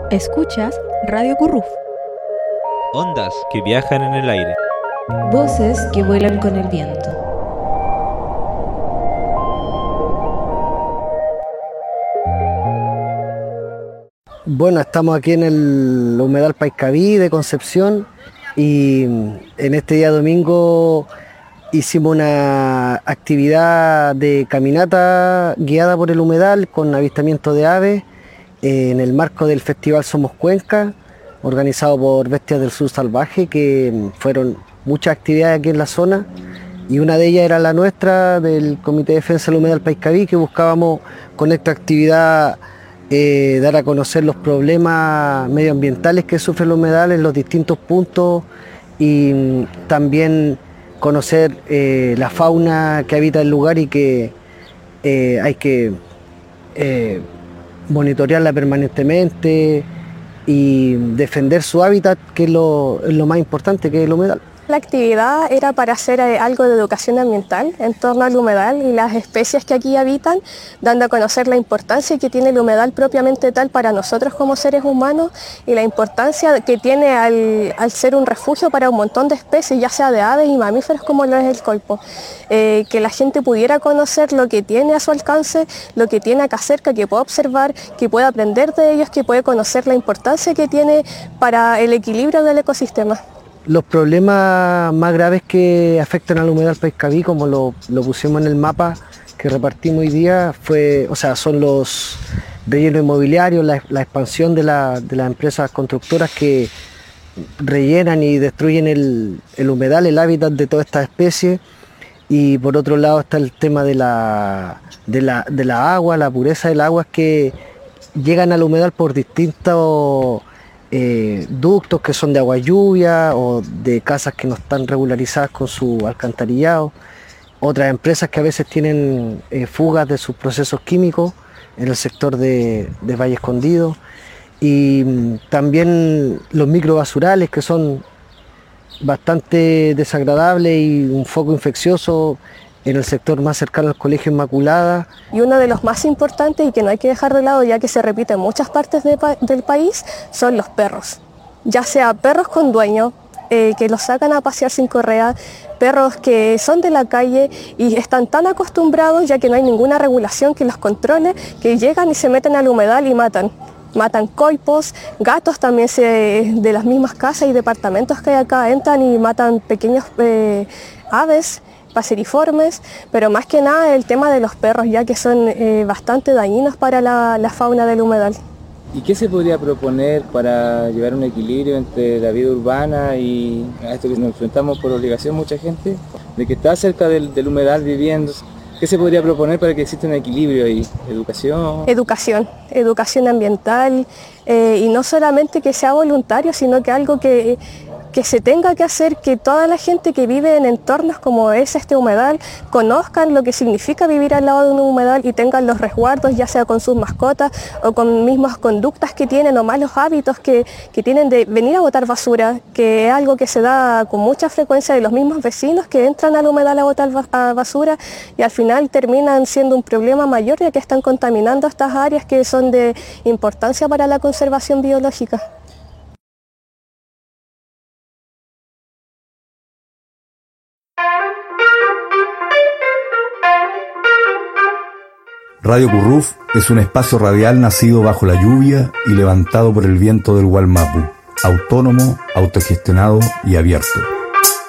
Escuchas Radio Curruf. Ondas que viajan en el aire. Voces que vuelan con el viento. Bueno, estamos aquí en el humedal Paiscaví de Concepción y en este día domingo hicimos una actividad de caminata guiada por el humedal con avistamiento de aves en el marco del Festival Somos Cuenca, organizado por Bestias del Sur Salvaje, que fueron muchas actividades aquí en la zona y una de ellas era la nuestra del Comité de Defensa del Humedal Paiscaví, que buscábamos con esta actividad dar a conocer los problemas medioambientales que sufre el humedal en los distintos puntos y también conocer la fauna que habita el lugar y que hay que monitorearla permanentemente y defender su hábitat, que es lo más importante, que es el humedal. La actividad era para hacer algo de educación ambiental en torno al humedal y las especies que aquí habitan, dando a conocer la importancia que tiene el humedal propiamente tal para nosotros como seres humanos y la importancia que tiene al ser un refugio para un montón de especies, ya sea de aves y mamíferos como lo es el coipo. Que la gente pudiera conocer lo que tiene a su alcance, lo que tiene acá cerca, que pueda observar, que pueda aprender de ellos, que puede conocer la importancia que tiene para el equilibrio del ecosistema. Los problemas más graves que afectan al humedal Paiscaví, como lo pusimos en el mapa que repartimos hoy día, son los rellenos inmobiliarios, la expansión de las empresas constructoras que rellenan y destruyen el humedal, el hábitat de todas estas especies. Y por otro lado está el tema de la agua, la pureza del agua, que llegan al humedal por distintos ductos que son de agua lluvia o de casas que no están regularizadas con su alcantarillado, otras empresas que a veces tienen fugas de sus procesos químicos en el sector de Valle Escondido, y también los microbasurales, que son bastante desagradables y un foco infeccioso en el sector más cercano al Colegio Inmaculada. Y uno de los más importantes y que no hay que dejar de lado, ya que se repite en muchas partes del país, son los perros. Ya sea perros con dueño, que los sacan a pasear sin correa, perros que son de la calle y están tan acostumbrados, ya que no hay ninguna regulación que los controle, que llegan y se meten al humedal y matan. Matan coipos, gatos también de las mismas casas y departamentos que hay acá entran y matan pequeños aves, paseriformes, pero más que nada el tema de los perros, ya que son bastante dañinos para la fauna del humedal. ¿Y qué se podría proponer para llevar un equilibrio entre la vida urbana y a esto que nos enfrentamos por obligación mucha gente, de que está cerca del humedal viviendo? ¿Qué se podría proponer para que exista un equilibrio ahí? Educación ambiental, y no solamente que sea voluntario, sino que algo que se tenga que hacer, que toda la gente que vive en entornos como es este humedal conozcan lo que significa vivir al lado de un humedal y tengan los resguardos, ya sea con sus mascotas o con mismas conductas que tienen o malos hábitos que tienen de venir a botar basura, que es algo que se da con mucha frecuencia de los mismos vecinos que entran al humedal a botar basura y al final terminan siendo un problema mayor, ya que están contaminando estas áreas que son de importancia para la conservación biológica. Radio Curruf es un espacio radial nacido bajo la lluvia y levantado por el viento del Gualmapu, autónomo, autogestionado y abierto.